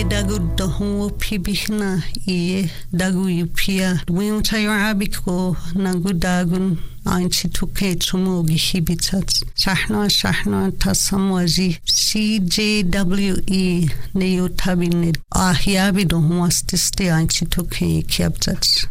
dagu dohu pibihna iye dagu yupia wing tayo abiko nagu dagun ainchi tuke chumugi hibitat shahna tasamwaji CJWE neyo tabinid ahyabi dohu astiste ainchi tuke kiabtat